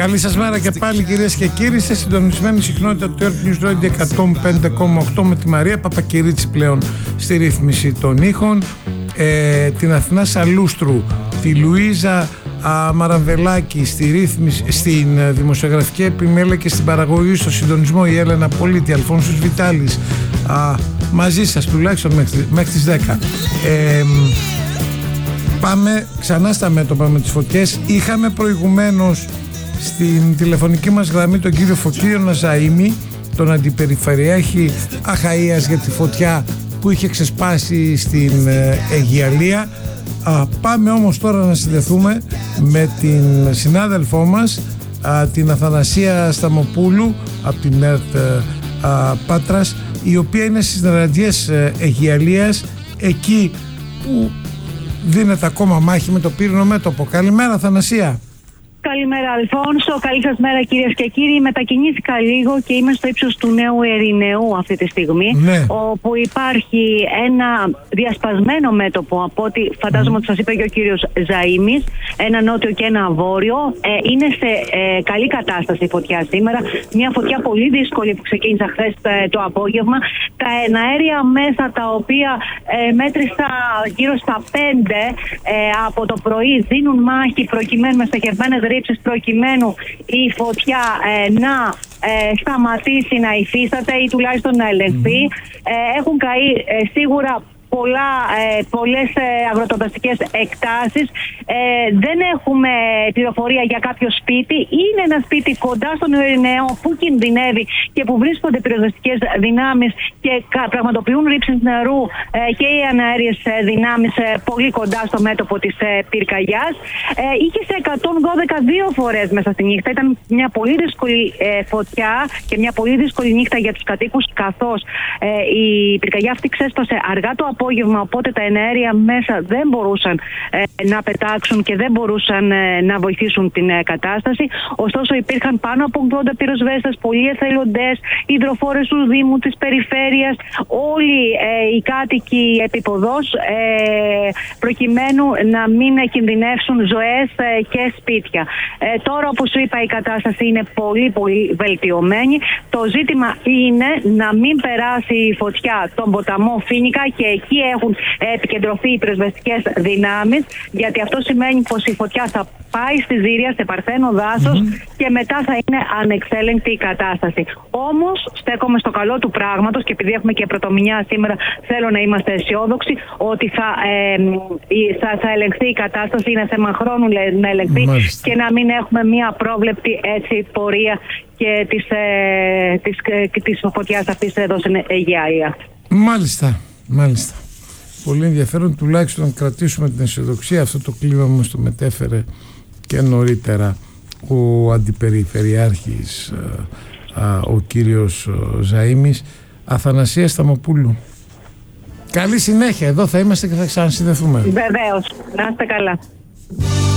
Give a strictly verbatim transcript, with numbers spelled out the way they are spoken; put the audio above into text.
Καλή σας μέρα και πάλι, κυρίες και κύριοι. Σε συντονισμένη συχνότητα του Earth News Radio εκατόν πέντε κόμμα οκτώ με τη Μαρία Παπακυρίτσι πλέον στη ρύθμιση των ήχων, ε, την Αθηνά Σαλούστρου, τη Λουίζα α, Μαραβελάκη στη ρύθμιση, στην ε, δημοσιογραφική επιμέλεια και στην παραγωγή, στο συντονισμό η Έλενα Πολίτη, Αλφόνσος Βιτάλης, α, μαζί σας τουλάχιστον μέχρι, μέχρι τις δέκα. Ε, πάμε ξανά στα μέτωπα με τις φωτιές. Είχαμε προηγουμένως στην τηλεφωνική μας γραμμή τον κύριο Φωτίο Ναζαΐμη, τον αντιπεριφερειάρχη Αχαΐας, για τη φωτιά που είχε ξεσπάσει στην ε, Αιγιαλία. Α, πάμε όμως τώρα να συνδεθούμε με την συνάδελφό μας, α, την Αθανασία Σταμοπούλου από την ΕΡΤ α, Πάτρας, η οποία είναι στις νεραντιές Αιγιαλίας, εκεί που δίνεται ακόμα μάχη με το πύρινο μέτωπο. Καλημέρα, Αθανασία. Καλημέρα, Αλφόνσο. Καλή σας μέρα, κυρίες και κύριοι. Μετακινήθηκα λίγο και είμαι στο ύψος του Νέου Ερηνεού αυτή τη στιγμή, ναι, όπου υπάρχει ένα διασπασμένο μέτωπο, από ό,τι φαντάζομαι ότι σας είπε και ο κύριος Ζαΐμης, ένα νότιο και ένα βόρειο. Ε, είναι σε ε, καλή κατάσταση η φωτιά σήμερα. Μια φωτιά πολύ δύσκολη που ξεκίνησε χθες ε, το απόγευμα. Τα εναέρια μέσα, τα οποία ε, μέτρησα γύρω στα πέντε ε, από το πρωί, δίνουν μάχη προκειμένου με στοχευμένες ρήψεις, προκειμένου η φωτιά ε, να ε, σταματήσει να υφίσταται ή τουλάχιστον να ελεγχθεί. Mm-hmm. Ε, έχουν καεί ε, σίγουρα πολλά, ε, πολλές ε, αγροτοπαστικές εκτάσεις. Ε, δεν έχουμε πληροφορία για κάποιο σπίτι. Είναι ένα σπίτι κοντά στον Ερηναίο που κινδυνεύει και που βρίσκονται πυροσβεστικές δυνάμεις και πραγματοποιούν ρήψεις νερού ε, και οι αναέριες δυνάμεις ε, πολύ κοντά στο μέτωπο της ε, πυρκαγιάς. Ε, είχε σε εκατόν δώδεκα δύο φορές μέσα στη νύχτα. Ήταν μια πολύ δύσκολη ε, φωτιά και μια πολύ δύσκολη νύχτα για τους κατοίκους, καθώς ε, η πυρκαγιά αυτή ξέσπασε αργά το απόγευμα, οπότε τα εναέρια μέσα δεν μπορούσαν ε, να πετάξουν και δεν μπορούσαν ε, να βοηθήσουν την ε, κατάσταση. Ωστόσο υπήρχαν πάνω από ογδόντα πυροσβέστες, πολλοί εθελοντές, υδροφόρες του Δήμου, της περιφέρειας, όλοι ε, οι κάτοικοι επίποδος, ε, προκειμένου να μην κινδυνεύσουν ζωές ε, και σπίτια. Ε, τώρα, όπως σου είπα, η κατάσταση είναι πολύ πολύ βελτιωμένη. Το ζήτημα είναι να μην περάσει η φωτιά τον ποταμό Φοίνικα, και εκεί έχουν επικεντρωθεί οι πυροσβεστικές δυνάμεις, γιατί αυτό σημαίνει πως η φωτιά θα πάει στη Ζήρια, σε παρθένο δάσος, mm-hmm. και μετά θα είναι ανεξέλεγκτη η κατάσταση. Όμως στέκομαι στο καλό του πράγματος, και επειδή έχουμε και πρωτομηνιά σήμερα, θέλω να είμαστε αισιόδοξοι ότι θα, ε, θα, θα ελεγχθεί η κατάσταση. Είναι θέμα χρόνου να ελεγχθεί, mm-hmm. και να μην έχουμε μία απρόβλεπτη έτσι πορεία και της, ε, της, ε, της φωτιάς αυτής εδώ στην Αιγιαλία. Μάλιστα, μάλιστα. Πολύ ενδιαφέρον, τουλάχιστον να κρατήσουμε την αισιοδοξία. Αυτό το κλίμα μας το μετέφερε και νωρίτερα ο αντιπεριφερειάρχης α, α, ο κύριος Ζαΐμης. Αθανασία Σταμοπούλου, καλή συνέχεια. Εδώ θα είμαστε και θα ξανασυνδεθούμε. Βεβαίως, να είστε καλά.